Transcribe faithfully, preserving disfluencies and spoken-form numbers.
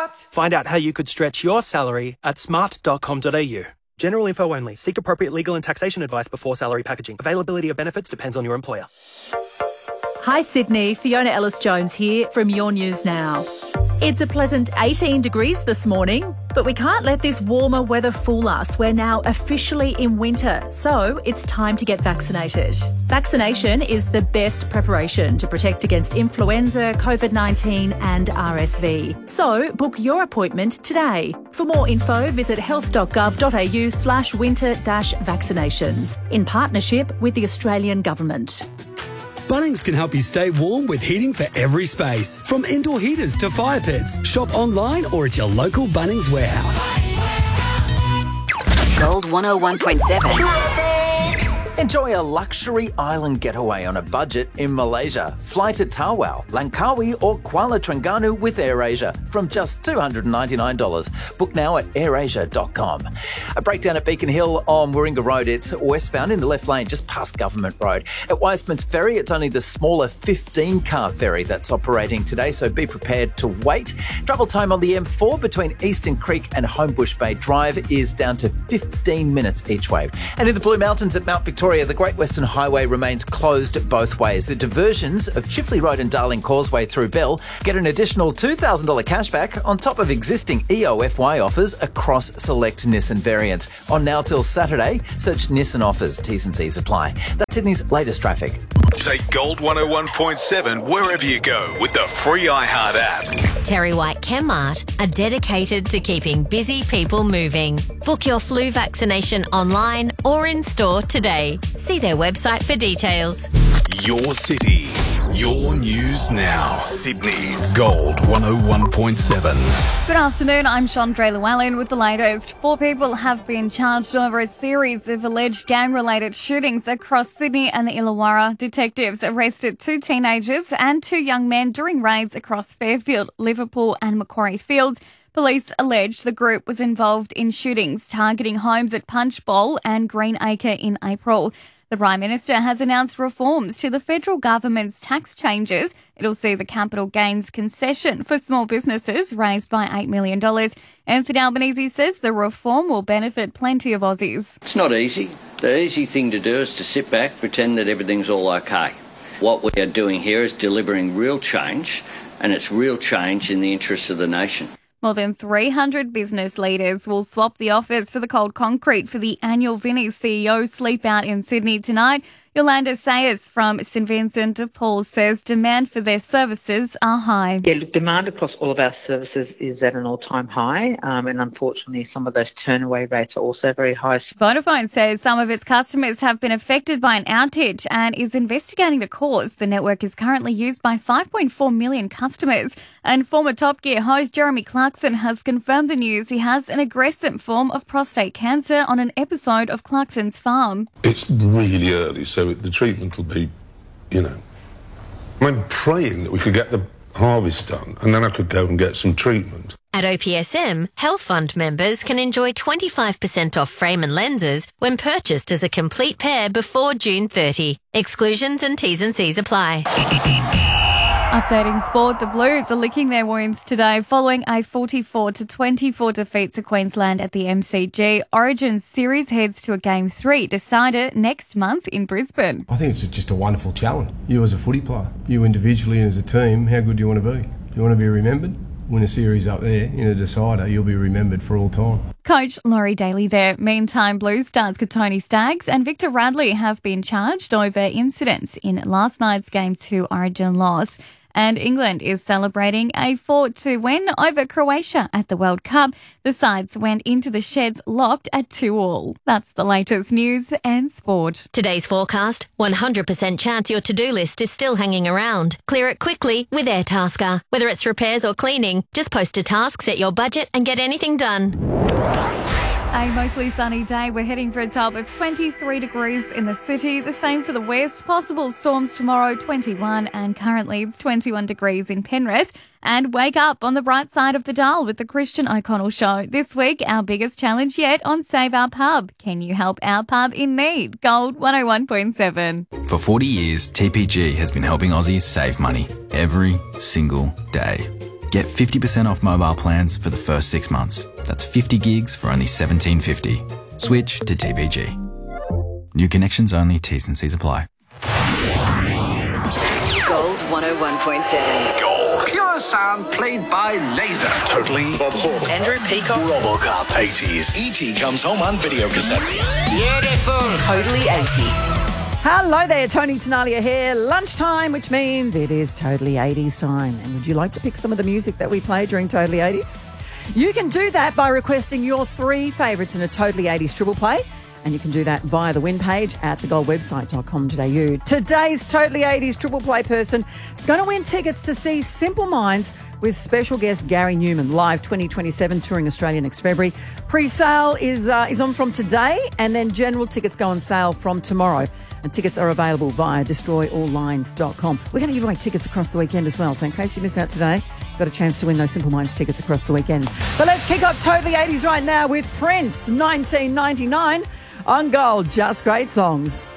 Smart. Find out how you could stretch your salary at smart dot com dot a u. General info only. Seek appropriate legal and taxation advice before salary packaging. Availability of benefits depends on your employer. Hi Sydney, Fiona Ellis-Jones here from Your News Now. It's a pleasant eighteen degrees this morning, but we can't let this warmer weather fool us. We're now officially in winter, so it's time to get vaccinated. Vaccination is the best preparation to protect against influenza, COVID nineteen and R S V. So book your appointment today. For more info, visit health dot gov dot a u slash winter dash vaccinations in partnership with the Australian Government. Bunnings can help you stay warm with heating for every space. From indoor heaters to fire pits. Shop online or at your local Bunnings warehouse. Gold one oh one point seven. Enjoy a luxury island getaway on a budget in Malaysia. Fly to Tawau, Langkawi or Kuala Terengganu with AirAsia from just two hundred ninety-nine dollars. Book now at air asia dot com. A breakdown at Beacon Hill on Warringah Road. It's westbound in the left lane just past Government Road. At Wiseman's Ferry, it's only the smaller fifteen-car ferry that's operating today, so be prepared to wait. Travel time on the M four between Eastern Creek and Homebush Bay Drive is down to fifteen minutes each way. And in the Blue Mountains at Mount Victoria, the Great Western Highway remains closed both ways. The diversions of Chifley Road and Darling Causeway through Bell get an additional two thousand dollars cashback on top of existing E O F Y offers across select Nissan variants. On now till Saturday, search Nissan offers. T's and C's apply. That's Sydney's latest traffic. Take Gold one oh one point seven wherever you go with the free iHeart app. Terry White Chemmart are dedicated to keeping busy people moving. Book your flu vaccination online or in store today. See their website for details. Your city, your news now. Sydney's Gold one oh one point seven. Good afternoon, I'm Chandra Llewellyn with the latest. Four people have been charged over a series of alleged gang-related shootings across Sydney and the Illawarra. Detectives arrested two teenagers and two young men during raids across Fairfield, Liverpool and Macquarie Fields. Police allege the group was involved in shootings targeting homes at Punchbowl and Greenacre in April. The Prime Minister has announced reforms to the federal government's tax changes. It'll see the capital gains concession for small businesses raised by eight million dollars. Anthony Albanese says the reform will benefit plenty of Aussies. It's not easy. The easy thing to do is to sit back, pretend that everything's all okay. What we are doing here is delivering real change, and it's real change in the interests of the nation. More than three hundred business leaders will swap the office for the cold concrete for the annual Vinnie's C E O sleep out in Sydney tonight. Yolanda Sayers from St Vincent de Paul says demand for their services are high. Yeah, look, demand across all of our services is at an all-time high, um, and unfortunately some of those turn-away rates are also very high. Vodafone says some of its customers have been affected by an outage and is investigating the cause. The network is currently used by five point four million customers. And former Top Gear host Jeremy Clarkson has confirmed the news. He has an aggressive form of prostate cancer on an episode of Clarkson's Farm. It's really early, so the treatment will be, you know, I'm praying that we could get the harvest done and then I could go and get some treatment. At O P S M, Health Fund members can enjoy twenty-five percent off frame and lenses when purchased as a complete pair before June thirtieth. Exclusions and T's and C's apply. Updating sport, the Blues are licking their wounds today following a forty-four to twenty-four defeat to Queensland at the M C G. Origin series heads to a game three decided next month in Brisbane. I think it's just a wonderful challenge. You as a footy player, you individually and as a team, how good do you want to be? Do you want to be remembered? Win a series up there in a decider, you'll be remembered for all time. Coach Laurie Daly there. Meantime, Blues stars Tony Staggs and Victor Radley have been charged over incidents in last night's Game two Origin loss. And England is celebrating a four two win over Croatia at the World Cup. The sides went into the sheds locked at two all. That's the latest news and sport. Today's forecast, one hundred percent chance your to-do list is still hanging around. Clear it quickly with Airtasker. Whether it's repairs or cleaning, just post a task, set your budget and get anything done. A mostly sunny day. We're heading for a top of twenty-three degrees in the city. The same for the west. Possible storms tomorrow, twenty-one, and currently it's twenty-one degrees in Penrith. And wake up on the bright side of the dial with the Christian O'Connell Show. This week, our biggest challenge yet on Save Our Pub. Can you help our pub in need? Gold one oh one point seven. For forty years, T P G has been helping Aussies save money every single day. Get fifty percent off mobile plans for the first six months. That's fifty gigs for only seventeen fifty. Switch to T P G. New connections only, T's and C's apply. Gold one oh one point seven. Gold. Pure sound played by laser. Totally. Bob Hawke. Andrew Peacock. Robocop. eighties. E T comes home on video cassette. Beautiful. Totally eighties. Hello there, Tony Tenalia here. Lunchtime, which means it is Totally eighties time. And would you like to pick some of the music that we play during Totally eighties? You can do that by requesting your three favourites in a Totally eighties triple play. And you can do that via the win page at the gold website dot com dot a u. Today's Totally eighties triple play person is going to win tickets to see Simple Minds with special guest Gary Newman, live twenty twenty-seven, touring Australia next February. Pre-sale is uh, is on from today, and then general tickets go on sale from tomorrow. And tickets are available via destroy all lines dot com. We're going to give away tickets across the weekend as well, so in case you miss out today, you've got a chance to win those Simple Minds tickets across the weekend. But let's kick off Totally eighties right now with Prince, nineteen ninety-nine, on Gold. Just great songs.